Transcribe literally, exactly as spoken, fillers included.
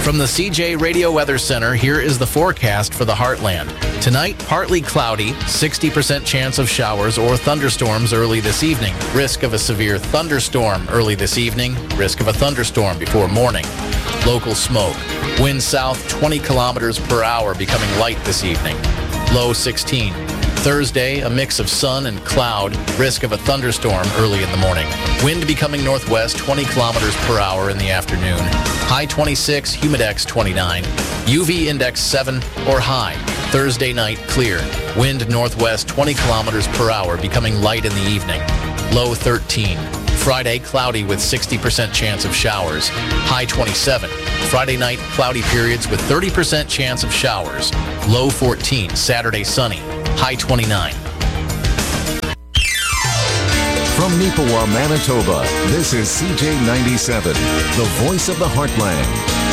From the C J Radio Weather Center, here is the forecast for the Heartland. Tonight, partly cloudy, sixty percent chance of showers or thunderstorms early this evening. Risk of a severe thunderstorm early this evening. Risk of a thunderstorm before morning. Local smoke. Wind south twenty kilometers per hour, becoming light this evening. Low sixteen. Thursday, a mix of sun and cloud. Risk of a thunderstorm early in the morning. Wind becoming northwest twenty kilometers per hour in the afternoon. High twenty-six, humidex twenty-nine. U V index seven or high. Thursday night, clear. Wind northwest twenty kilometers per hour, becoming light in the evening. Low thirteen. Friday, cloudy with sixty percent chance of showers. High twenty-seven. Friday night, cloudy periods with thirty percent chance of showers. Low fourteen. Saturday, sunny. High twenty-nine. From Neepawa, Manitoba, this is C J ninety-seven, the voice of the Heartland.